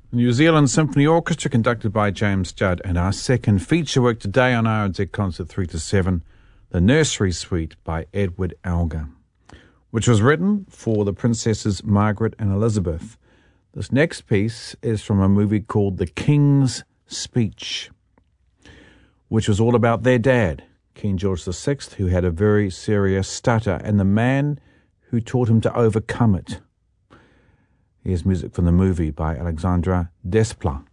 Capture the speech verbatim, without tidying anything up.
New Zealand Symphony Orchestra, conducted by James Judd. And our second feature work today on R N Z Concert three to seven, The Nursery Suite by Edward Elgar, which was written for the Princesses Margaret and Elizabeth. This next piece is from a movie called The King's Speech, which was all about their dad, King George the Sixth, who had a very serious stutter, and the man who taught him to overcome it. Here's music from the movie by Alexandre Desplat.